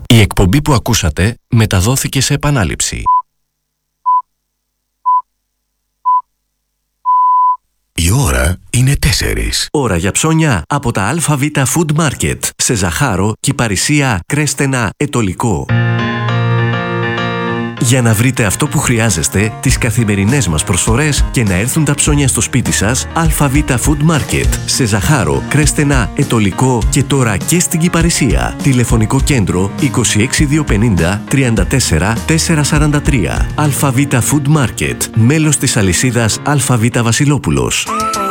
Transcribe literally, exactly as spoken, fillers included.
Η εκπομπή που ακούσατε μεταδόθηκε σε επανάληψη. Η ώρα είναι τέσσερις. Ώρα για ψώνια από τα ΑΒ Food Market σε Ζαχάρο, Κυπαρισία, Κρέστενα, Ετωλικό. Για να βρείτε αυτό που χρειάζεστε, τις καθημερινές μας προσφορές και να έρθουν τα ψώνια στο σπίτι σας, ΑΒ Food Market σε Ζαχάρο, Κρέστενα, Ετωλικό και τώρα και στην Κυπαρισία. Τηλεφωνικό κέντρο είκοσι έξι διακόσια πενήντα τριάντα τέσσερα τετρακόσια σαράντα τρία. ΑΒ Food Market, μέλος της αλυσίδας ΑΒ Βασιλόπουλος.